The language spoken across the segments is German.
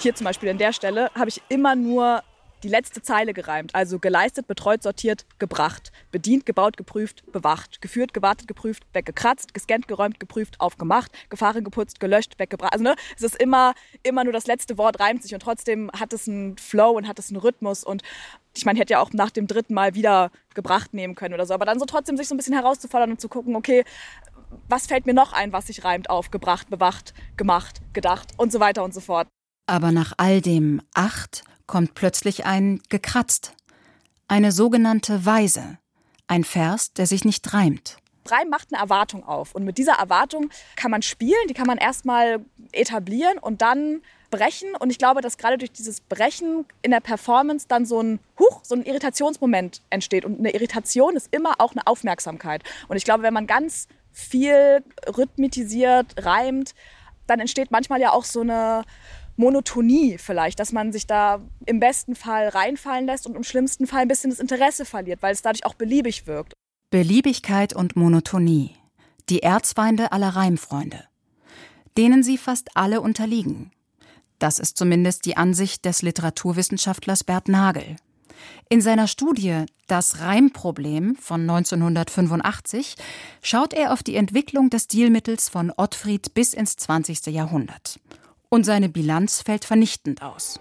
Hier zum Beispiel an der Stelle habe ich immer nur die letzte Zeile gereimt. Also geleistet, betreut, sortiert, gebracht. Bedient, gebaut, geprüft, bewacht. Geführt, gewartet, geprüft, weggekratzt. Gescannt, geräumt, geprüft, aufgemacht. Gefahren, geputzt, gelöscht, weggebracht. Also es ist immer nur das letzte Wort reimt sich und trotzdem hat es einen Flow und hat es einen Rhythmus. Und ich meine, ich hätte ja auch nach dem 3. Mal wieder gebracht nehmen können oder so. Aber dann so trotzdem sich so ein bisschen herauszufordern und zu gucken, okay, was fällt mir noch ein, was sich reimt auf gebracht, bewacht, gemacht, gedacht und so weiter und so fort. Aber nach all dem kommt plötzlich ein gekratzt. Eine sogenannte Weise. Ein Vers, der sich nicht reimt. Reim macht eine Erwartung auf. Und mit dieser Erwartung kann man spielen, die kann man erstmal etablieren und dann brechen. Und ich glaube, dass gerade durch dieses Brechen in der Performance dann so ein Irritationsmoment entsteht. Und eine Irritation ist immer auch eine Aufmerksamkeit. Und ich glaube, wenn man ganz viel rhythmisiert, reimt, dann entsteht manchmal ja auch so eine Monotonie vielleicht, dass man sich da im besten Fall reinfallen lässt und im schlimmsten Fall ein bisschen das Interesse verliert, weil es dadurch auch beliebig wirkt. Beliebigkeit und Monotonie, die Erzfeinde aller Reimfreunde, denen sie fast alle unterliegen. Das ist zumindest die Ansicht des Literaturwissenschaftlers Bert Nagel. In seiner Studie »Das Reimproblem« von 1985 schaut er auf die Entwicklung des Stilmittels von Ottfried bis ins 20. Jahrhundert. Und seine Bilanz fällt vernichtend aus.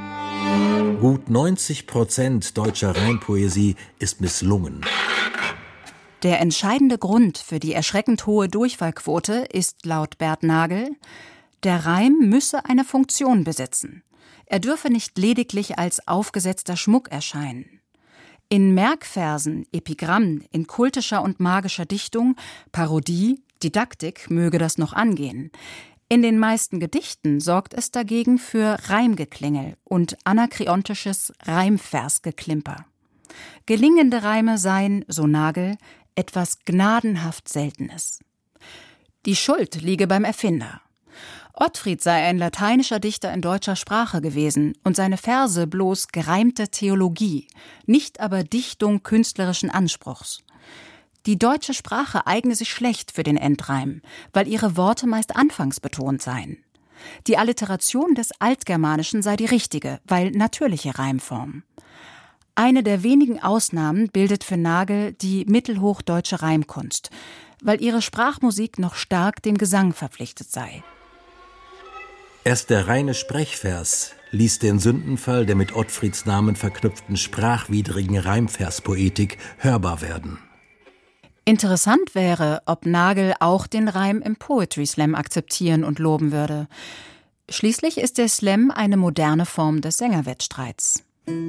Gut 90% deutscher Reimpoesie ist misslungen. Der entscheidende Grund für die erschreckend hohe Durchfallquote ist laut Bert Nagel: Der Reim müsse eine Funktion besitzen. Er dürfe nicht lediglich als aufgesetzter Schmuck erscheinen. In Merkversen, Epigrammen, in kultischer und magischer Dichtung, Parodie, Didaktik möge das noch angehen. In den meisten Gedichten sorgt es dagegen für Reimgeklingel und anakreontisches Reimversgeklimper. Gelingende Reime seien, so Nagel, etwas gnadenhaft Seltenes. Die Schuld liege beim Erfinder. Ottfried sei ein lateinischer Dichter in deutscher Sprache gewesen und seine Verse bloß gereimte Theologie, nicht aber Dichtung künstlerischen Anspruchs. Die deutsche Sprache eigne sich schlecht für den Endreim, weil ihre Worte meist anfangsbetont seien. Die Alliteration des Altgermanischen sei die richtige, weil natürliche Reimform. Eine der wenigen Ausnahmen bildet für Nagel die mittelhochdeutsche Reimkunst, weil ihre Sprachmusik noch stark dem Gesang verpflichtet sei. Erst der reine Sprechvers ließ den Sündenfall der mit Ottfrieds Namen verknüpften sprachwidrigen Reimverspoetik hörbar werden. Interessant wäre, ob Nagel auch den Reim im Poetry Slam akzeptieren und loben würde. Schließlich ist der Slam eine moderne Form des Sängerwettstreits.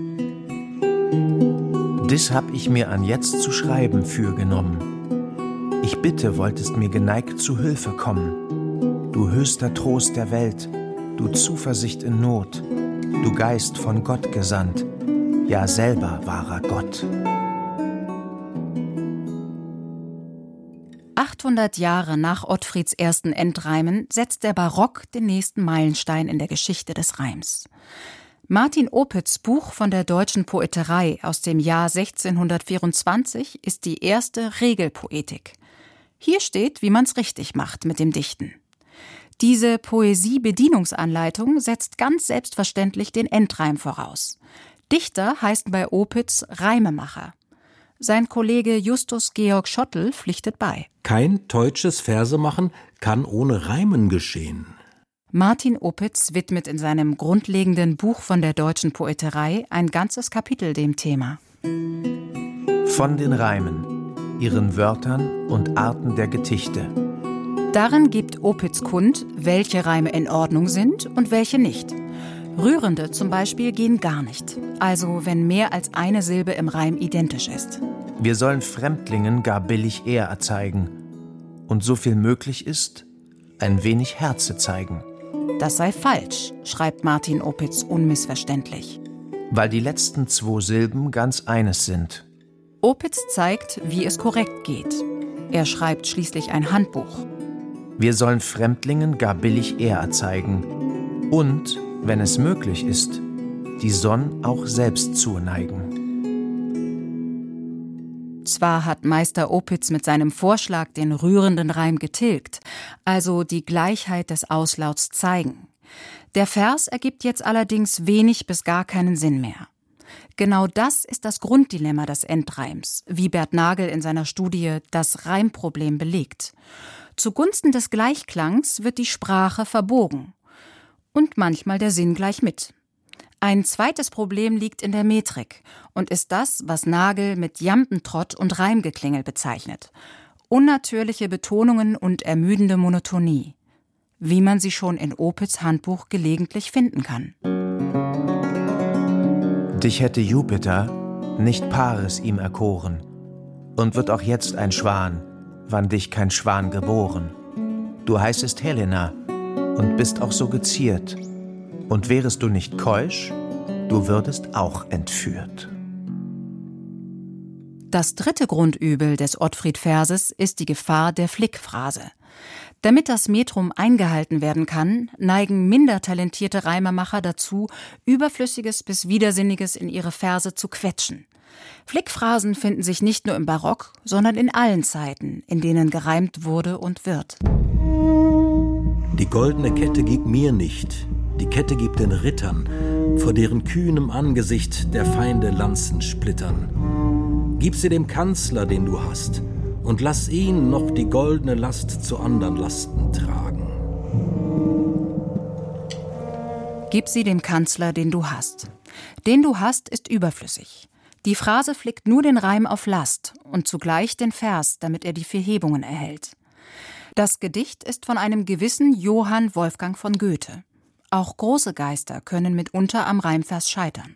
Dis hab ich mir an jetzt zu schreiben fürgenommen. Ich bitte, wolltest mir geneigt zu Hilfe kommen. Du höchster Trost der Welt, du Zuversicht in Not, du Geist von Gott gesandt, ja selber wahrer Gott. 800 Jahre nach Ottfrieds ersten Endreimen setzt der Barock den nächsten Meilenstein in der Geschichte des Reims. Martin Opitz' Buch von der deutschen Poeterei aus dem Jahr 1624 ist die erste Regelpoetik. Hier steht, wie man's richtig macht mit dem Dichten. Diese Poesie-Bedienungsanleitung setzt ganz selbstverständlich den Endreim voraus. Dichter heißen bei Opitz Reimemacher. Sein Kollege Justus Georg Schottel pflichtet bei. Kein deutsches Versemachen kann ohne Reimen geschehen. Martin Opitz widmet in seinem grundlegenden Buch von der deutschen Poeterei ein ganzes Kapitel dem Thema. Von den Reimen, ihren Wörtern und Arten der Gedichte. Darin gibt Opitz kund, welche Reime in Ordnung sind und welche nicht. Rührende zum Beispiel gehen gar nicht, also wenn mehr als eine Silbe im Reim identisch ist. Wir sollen Fremdlingen gar billig Ehr erzeigen und so viel möglich ist, ein wenig Herze zeigen. Das sei falsch, schreibt Martin Opitz unmissverständlich. Weil die letzten 2 Silben ganz eines sind. Opitz zeigt, wie es korrekt geht. Er schreibt schließlich ein Handbuch. Wir sollen Fremdlingen gar billig Ehr erzeigen und, wenn es möglich ist, die Sonn auch selbst zuneigen. Zwar hat Meister Opitz mit seinem Vorschlag den rührenden Reim getilgt, also die Gleichheit des Auslauts zeigen. Der Vers ergibt jetzt allerdings wenig bis gar keinen Sinn mehr. Genau das ist das Grunddilemma des Endreims, wie Bert Nagel in seiner Studie Das Reimproblem belegt. Zugunsten des Gleichklangs wird die Sprache verbogen. Und manchmal der Sinn gleich mit. Ein zweites Problem liegt in der Metrik und ist das, was Nagel mit Jambentrott und Reimgeklingel bezeichnet. Unnatürliche Betonungen und ermüdende Monotonie. Wie man sie schon in Opitz Handbuch gelegentlich finden kann. Dich hätte Jupiter, nicht Paris ihm erkoren. Und wird auch jetzt ein Schwan, wann dich kein Schwan geboren. Du heißest Helena und bist auch so geziert. Und wärest du nicht keusch, du würdest auch entführt. Das dritte Grundübel des Ottfried-Verses ist die Gefahr der Flickphrase. Damit das Metrum eingehalten werden kann, neigen minder talentierte Reimemacher dazu, Überflüssiges bis Widersinniges in ihre Verse zu quetschen. Flickphrasen finden sich nicht nur im Barock, sondern in allen Zeiten, in denen gereimt wurde und wird. Die goldene Kette gib mir nicht, die Kette gib den Rittern, vor deren kühnem Angesicht der Feinde Lanzen splittern. Gib sie dem Kanzler, den du hast, und lass ihn noch die goldene Last zu andern Lasten tragen. Gib sie dem Kanzler, den du hast. Den du hast ist überflüssig. Die Phrase flickt nur den Reim auf Last und zugleich den Vers, damit er die 4 Hebungen erhält. Das Gedicht ist von einem gewissen Johann Wolfgang von Goethe. Auch große Geister können mitunter am Reimvers scheitern.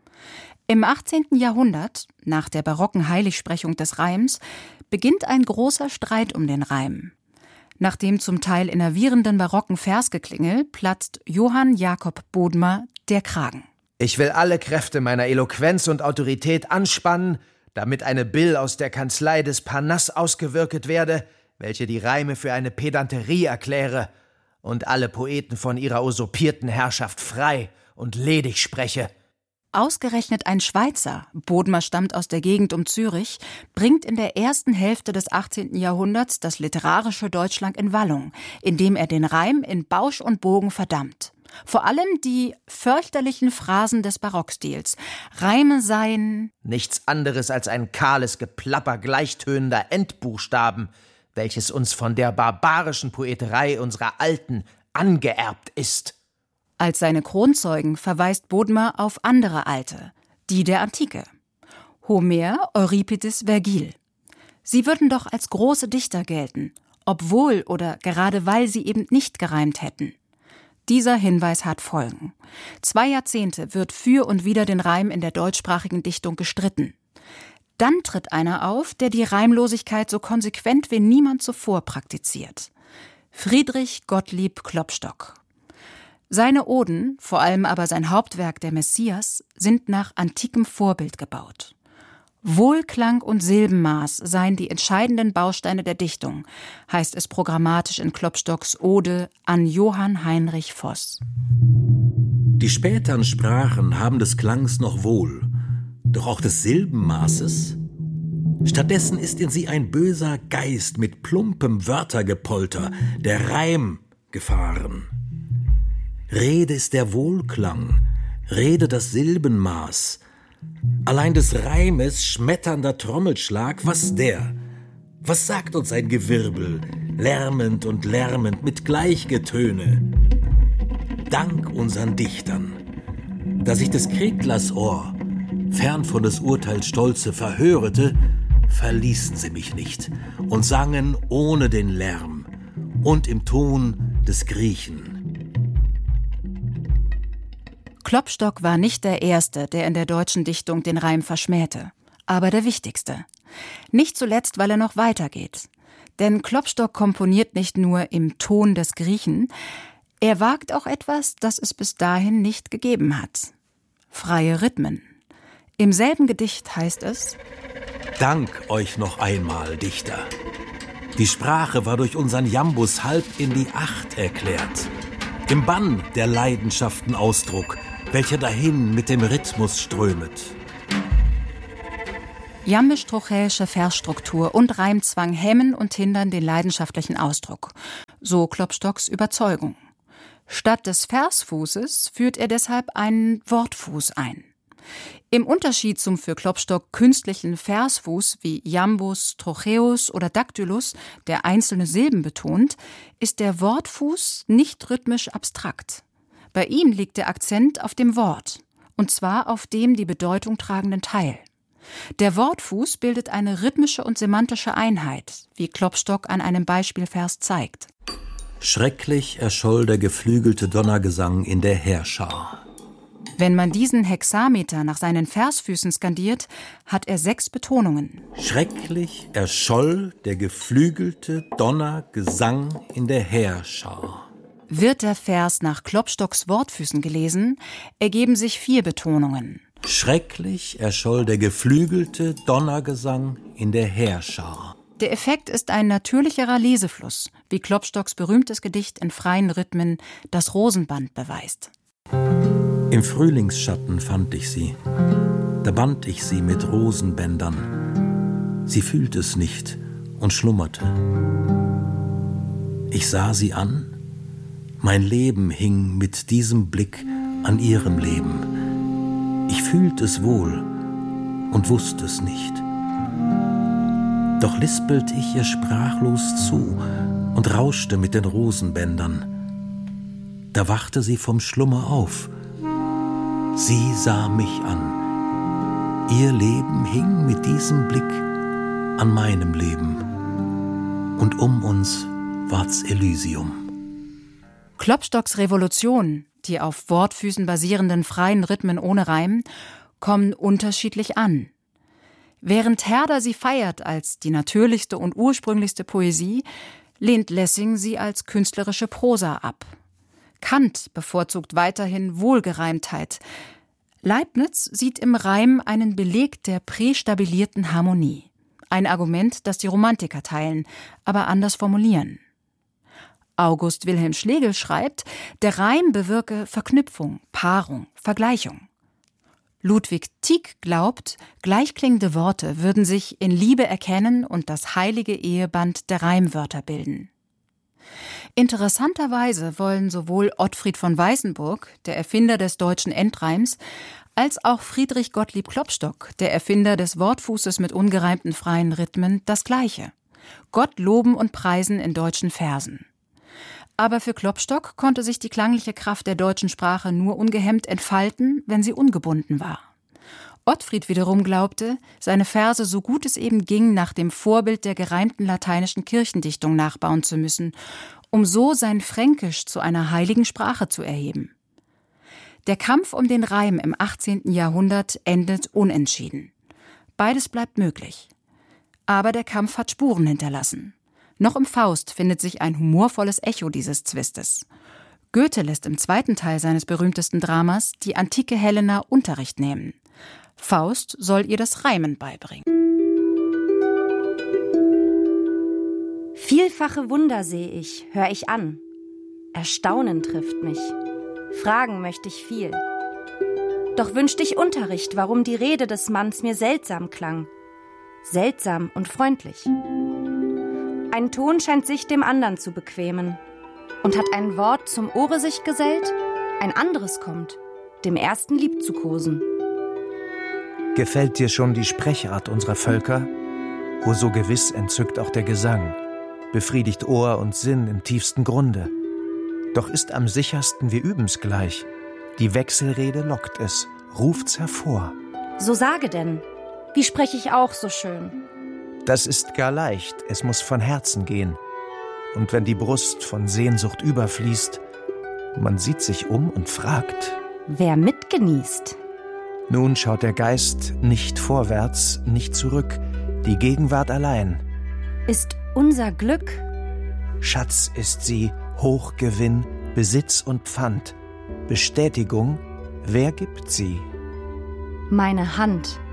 Im 18. Jahrhundert, nach der barocken Heiligsprechung des Reims, beginnt ein großer Streit um den Reim. Nach dem zum Teil innervierenden barocken Versgeklingel platzt Johann Jakob Bodmer der Kragen. Ich will alle Kräfte meiner Eloquenz und Autorität anspannen, damit eine Bill aus der Kanzlei des Parnass ausgewirket werde, welche die Reime für eine Pedanterie erkläre und alle Poeten von ihrer usurpierten Herrschaft frei und ledig spreche. Ausgerechnet ein Schweizer, Bodmer stammt aus der Gegend um Zürich, bringt in der ersten Hälfte des 18. Jahrhunderts das literarische Deutschland in Wallung, indem er den Reim in Bausch und Bogen verdammt. Vor allem die fürchterlichen Phrasen des Barockstils. Reime seien nichts anderes als ein kahles Geplapper gleichtönender Endbuchstaben, welches uns von der barbarischen Poeterei unserer Alten angeerbt ist. Als seine Kronzeugen verweist Bodmer auf andere Alte, die der Antike. Homer, Euripides, Vergil. Sie würden doch als große Dichter gelten, obwohl oder gerade weil sie eben nicht gereimt hätten. Dieser Hinweis hat Folgen. 2 Jahrzehnte wird für und wider den Reim in der deutschsprachigen Dichtung gestritten. Dann tritt einer auf, der die Reimlosigkeit so konsequent wie niemand zuvor praktiziert. Friedrich Gottlieb Klopstock. Seine Oden, vor allem aber sein Hauptwerk Der Messias, sind nach antikem Vorbild gebaut. Wohlklang und Silbenmaß seien die entscheidenden Bausteine der Dichtung, heißt es programmatisch in Klopstocks Ode an Johann Heinrich Voß. Die späteren Sprachen haben des Klangs noch wohl, doch auch des Silbenmaßes. Stattdessen ist in sie ein böser Geist mit plumpem Wörtergepolter, der Reim, gefahren. Rede ist der Wohlklang, Rede das Silbenmaß. Allein des Reimes schmetternder Trommelschlag, was der? Was sagt uns ein Gewirbel, lärmend und lärmend mit Gleichgetöne? Dank unseren Dichtern, da sich des Kreklers Ohr, fern von des Urteils Stolze, verhörete, verließen sie mich nicht und sangen ohne den Lärm und im Ton des Griechen. Klopstock war nicht der Erste, der in der deutschen Dichtung den Reim verschmähte, aber der Wichtigste. Nicht zuletzt, weil er noch weitergeht. Denn Klopstock komponiert nicht nur im Ton des Griechen, er wagt auch etwas, das es bis dahin nicht gegeben hat. Freie Rhythmen. Im selben Gedicht heißt es: Dank euch noch einmal, Dichter. Die Sprache war durch unseren Jambus halb in die Acht erklärt. Im Bann der Leidenschaften Ausdruck, welcher dahin mit dem Rhythmus strömet. Jambisch-trochäische Versstruktur und Reimzwang hemmen und hindern den leidenschaftlichen Ausdruck. So Klopstocks Überzeugung. Statt des Versfußes führt er deshalb einen Wortfuß ein. Im Unterschied zum für Klopstock künstlichen Versfuß wie Iambus, Trocheus oder Dactylus, der einzelne Silben betont, ist der Wortfuß nicht rhythmisch abstrakt. Bei ihm liegt der Akzent auf dem Wort, und zwar auf dem die Bedeutung tragenden Teil. Der Wortfuß bildet eine rhythmische und semantische Einheit, wie Klopstock an einem Beispielvers zeigt. Schrecklich erscholl der geflügelte Donnergesang in der Heerschar. Wenn man diesen Hexameter nach seinen Versfüßen skandiert, hat er 6 Betonungen. Schrecklich erscholl der geflügelte Donnergesang in der Heerschar. Wird der Vers nach Klopstocks Wortfüßen gelesen, ergeben sich 4 Betonungen. Schrecklich erscholl der geflügelte Donnergesang in der Heerschar. Der Effekt ist ein natürlicherer Lesefluss, wie Klopstocks berühmtes Gedicht in freien Rhythmen Das Rosenband beweist. Im Frühlingsschatten fand ich sie, da band ich sie mit Rosenbändern. Sie fühlte es nicht und schlummerte. Ich sah sie an, mein Leben hing mit diesem Blick an ihrem Leben. Ich fühlte es wohl und wusste es nicht. Doch lispelte ich ihr sprachlos zu und rauschte mit den Rosenbändern. Da wachte sie vom Schlummer auf. Sie sah mich an. Ihr Leben hing mit diesem Blick an meinem Leben. Und um uns ward's Elysium. Klopstocks Revolution, die auf Wortfüßen basierenden freien Rhythmen ohne Reim, kommen unterschiedlich an. Während Herder sie feiert als die natürlichste und ursprünglichste Poesie, lehnt Lessing sie als künstlerische Prosa ab. Kant bevorzugt weiterhin Wohlgereimtheit. Leibniz sieht im Reim einen Beleg der prästabilierten Harmonie. Ein Argument, das die Romantiker teilen, aber anders formulieren. August Wilhelm Schlegel schreibt, der Reim bewirke Verknüpfung, Paarung, Vergleichung. Ludwig Tieck glaubt, gleichklingende Worte würden sich in Liebe erkennen und das heilige Eheband der Reimwörter bilden. Interessanterweise wollen sowohl Ottfried von Weißenburg, der Erfinder des deutschen Endreims, als auch Friedrich Gottlieb Klopstock, der Erfinder des Wortfußes mit ungereimten freien Rhythmen, das Gleiche: Gott loben und preisen in deutschen Versen. Aber für Klopstock konnte sich die klangliche Kraft der deutschen Sprache nur ungehemmt entfalten, wenn sie ungebunden war. Ottfried wiederum glaubte, seine Verse so gut es eben ging nach dem Vorbild der gereimten lateinischen Kirchendichtung nachbauen zu müssen, um so sein Fränkisch zu einer heiligen Sprache zu erheben. Der Kampf um den Reim im 18. Jahrhundert endet unentschieden. Beides bleibt möglich. Aber der Kampf hat Spuren hinterlassen. Noch im Faust findet sich ein humorvolles Echo dieses Zwistes. Goethe lässt im 2. Teil seines berühmtesten Dramas die antike Helena Unterricht nehmen. Faust soll ihr das Reimen beibringen. Vielfache Wunder seh ich, hör ich an. Erstaunen trifft mich. Fragen möchte ich viel. Doch wünscht ich Unterricht, warum die Rede des Manns mir seltsam klang. Seltsam und freundlich. Ein Ton scheint sich dem andern zu bequemen. Und hat ein Wort zum Ohre sich gesellt, ein anderes kommt, dem ersten lieb zu kosen. Gefällt dir schon die Sprechart unserer Völker? O so gewiss entzückt auch der Gesang, befriedigt Ohr und Sinn im tiefsten Grunde. Doch ist am sichersten, wir üben's gleich. Die Wechselrede lockt es, ruft's hervor. So sage denn, wie sprech ich auch so schön? Das ist gar leicht, es muss von Herzen gehen. Und wenn die Brust von Sehnsucht überfließt, man sieht sich um und fragt: Wer mitgenießt? Nun schaut der Geist nicht vorwärts, nicht zurück, die Gegenwart allein. Ist unser Glück? Schatz ist sie, Hochgewinn, Besitz und Pfand. Bestätigung, wer gibt sie? Meine Hand.